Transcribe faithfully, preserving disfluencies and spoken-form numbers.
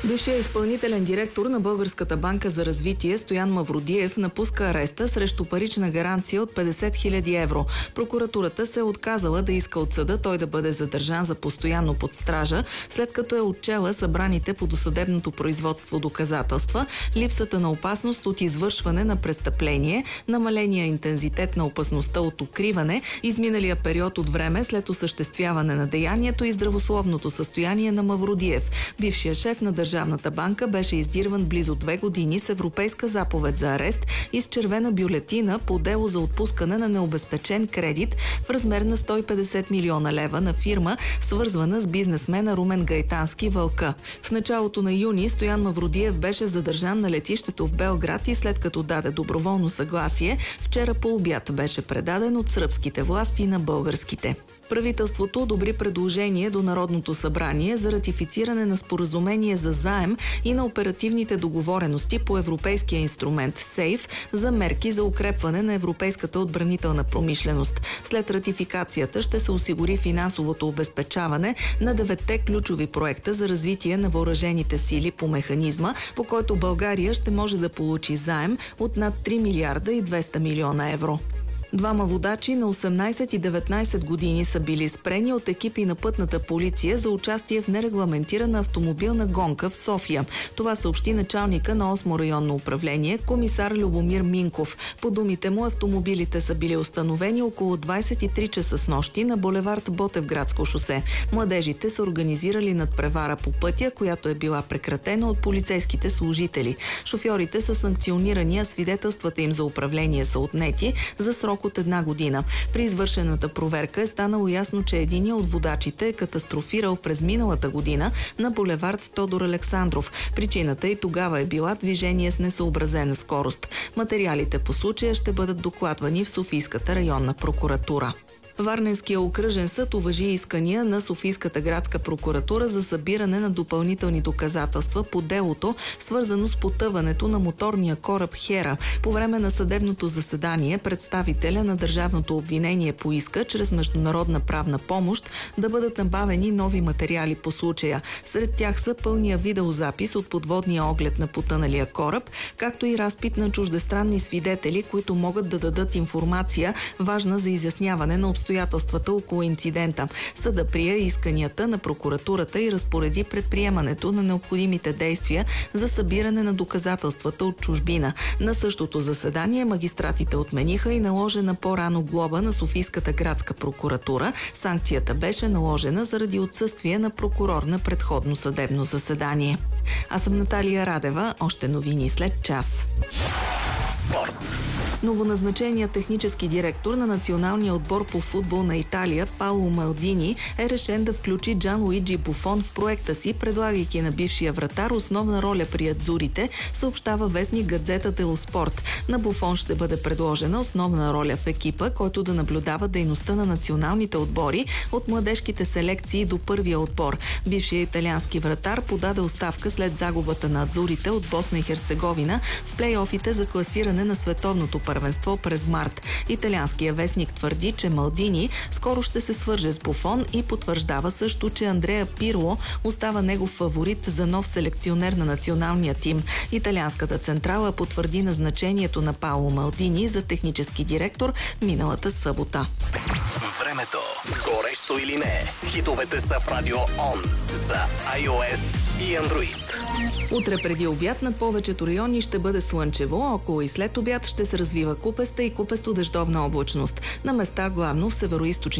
Бившият изпълнителен директор на Българската банка за развитие Стоян Мавродиев напуска ареста срещу парична гаранция от петдесет хиляди евро. Прокуратурата се е отказала да иска от съда той да бъде задържан за постоянно под стража, след като е отчела събраните по досъдебното производство доказателства, липсата на опасност от извършване на престъпление, намаления интензитет на опасността от укриване, изминалия период от време след осъществяване на деянието и здравословното състояние на Мавродиев. Бившият шеф на Държавната банка беше издирван близо две години с европейска заповед за арест и с червена бюлетина по дело за отпускане на необезпечен кредит в размер на сто и петдесет милиона лева на фирма, свързвана с бизнесмена Румен Гайтански Вълка. В началото на юни Стоян Мавродиев беше задържан на летището в Белград и след като даде доброволно съгласие, вчера по обяд беше предаден от сръбските власти на българските. Правителството одобри предложение до Народното събрание за ратифициране на споразумение за заем и на оперативните договорености по европейския инструмент СЕЙФ за мерки за укрепване на европейската отбранителна промишленост. След ратификацията ще се осигури финансовото обезпечаване на деветте ключови проекта за развитие на въоръжените сили по механизма, по който България ще може да получи заем от над три милиарда и двеста милиона евро. Двама водачи на осемнайсет и деветнайсет години са били спрени от екипи на пътната полиция за участие в нерегламентирана автомобилна гонка в София. Това съобщи началника на осмо районно управление, комисар Любомир Минков. По думите му, автомобилите са били установени около двайсет и три часа снощи на булевард Ботевградско шосе. Младежите са организирали надпревара по пътя, която е била прекратена от полицейските служители. Шофьорите са санкционирани, а свидетелствата им за управление са отнети за срок от една година. При извършената проверка е станало ясно, че единият от водачите е катастрофирал през миналата година на булевард Тодор Александров. Причината и тогава е била движение с несъобразена скорост. Материалите по случая ще бъдат докладвани в Софийската районна прокуратура. Варненския окръжен съд уважи искания на Софийската градска прокуратура за събиране на допълнителни доказателства по делото, свързано с потъването на моторния кораб Хера. По време на съдебното заседание представителя на държавното обвинение поиска чрез международна правна помощ да бъдат набавени нови материали по случая. Сред тях са пълния видеозапис от подводния оглед на потъналия кораб, както и разпит на чуждестранни свидетели, които могат да дадат информация, важна за изясняване на обстоятелствата обстоятелствата около инцидента. Съда прие исканията на прокуратурата и разпореди предприемането на необходимите действия за събиране на доказателствата от чужбина. На същото заседание магистратите отмениха и наложена по-рано глоба на Софийската градска прокуратура. Санкцията беше наложена заради отсъствие на прокурор на предходно съдебно заседание. Аз съм Наталия Радева. Още новини след час. Спорт. Новоназначеният технически директор на националния отбор по футбол на Италия Паоло Малдини е решен да включи Джанлуиджи Буфон в проекта си, предлагайки на бившия вратар основна роля при адзурите, съобщава вестник Газета дело Спорт. На Буфон ще бъде предложена основна роля в екипа, който да наблюдава дейността на националните отбори от младежките селекции до първия отбор. Бившият италиански вратар подаде оставка след загубата на адзурите от Босна и Херцеговина в плейофите за класиране на световното първенство през март. Италианският вестник твърди, че Малдини скоро ще се свърже с Буфон и потвърждава също, че Андреа Пирло остава негов фаворит за нов селекционер на националния тим. Италианската централа потвърди назначението на Паоло Малдини за технически директор миналата събота. Времето. Горещо или не? Хитовете са в Радио Он за iOS и Android. Утре преди обяд над повечето райони ще бъде слънчево, около и след обяд ще се развива купеста и купесто дъждовна облачност. На места главно в североизточни